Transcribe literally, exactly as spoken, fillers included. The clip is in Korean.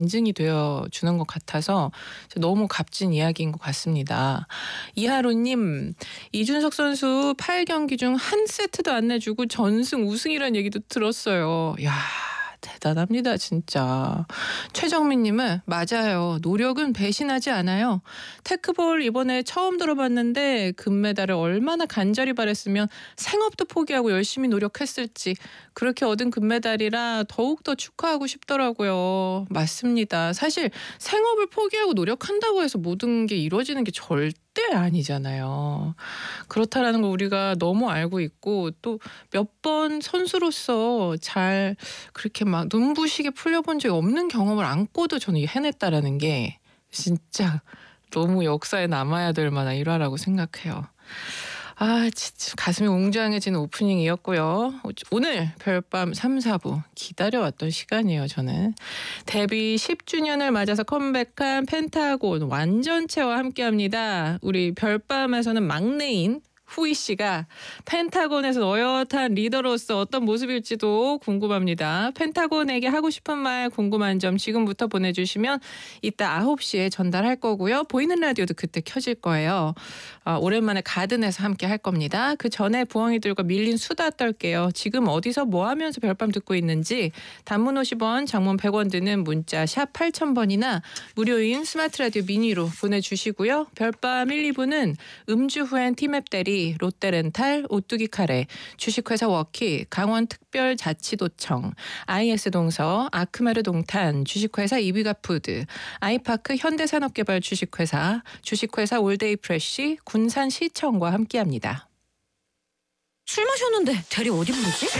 인증이 되어 주는 것 같아서 너무 값진 이야기인 것 같습니다. 이하로님, 이준석 선수 팔 경기 중 한 세트도 안 내주고 전승 우승이라는 얘기도 들었어요. 야, 대단합니다 진짜. 최정민님은 맞아요. 노력은 배신하지 않아요. 테크볼 이번에 처음 들어봤는데 금메달을 얼마나 간절히 바랬으면 생업도 포기하고 열심히 노력했을지. 그렇게 얻은 금메달이라 더욱더 축하하고 싶더라고요. 맞습니다. 사실 생업을 포기하고 노력한다고 해서 모든 게 이루어지는 게 절대 아니잖아요. 그렇다라는 걸 우리가 너무 알고 있고 또 몇 번 선수로서 잘 그렇게 막 눈부시게 풀려본 적이 없는 경험을 안고도 저는 해냈다라는 게 진짜 너무 역사에 남아야 될 만한 일화라고 생각해요. 아, 진짜 가슴이 웅장해지는 오프닝이었고요. 오늘 별밤 삼, 사 부 기다려왔던 시간이에요, 저는. 데뷔 십 주년을 맞아서 컴백한 펜타곤 완전체와 함께합니다. 우리 별밤에서는 막내인 후이 씨가 펜타곤에서 어엿한 리더로서 어떤 모습일지도 궁금합니다. 펜타곤에게 하고 싶은 말 궁금한 점 지금부터 보내주시면 이따 아홉 시에 전달할 거고요. 보이는 라디오도 그때 켜질 거예요. 아, 오랜만에 가든에서 함께 할 겁니다. 그 전에 부엉이들과 밀린 수다 떨게요. 지금 어디서 뭐 하면서 별밤 듣고 있는지 단문 오십 원, 장문 백 원 드는 문자 샵 팔천 번이나 무료인 스마트 라디오 미니로 보내주시고요. 별밤 일, 이 부는 음주 후엔 티맵 대리 롯데렌탈, 오뚜기 카레, 주식회사 워키, 강원특별자치도청, 아이에스동서, 아크메르 동탄, 주식회사 이비가푸드, 아이파크 현대산업개발 주식회사, 주식회사 올데이 프레쉬, 군산시청과 함께합니다. 술 마셨는데 대리 어디 부르지?